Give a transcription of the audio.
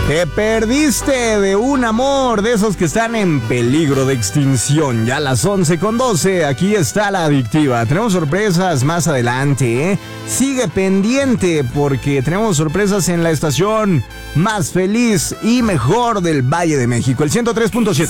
Te perdiste de un amor de esos que están en peligro de extinción. Ya a las 11:12, aquí está la adictiva. Tenemos sorpresas más adelante, ¿eh? Sigue pendiente porque tenemos sorpresas en la estación más feliz y mejor del Valle de México, el 103.7.